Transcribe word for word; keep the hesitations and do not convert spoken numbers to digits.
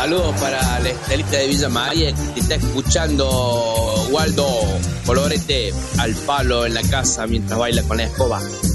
Saludos para la Estelita de Villa María que te está escuchando, Waldo Colorete, al palo en la casa mientras baila con la escoba.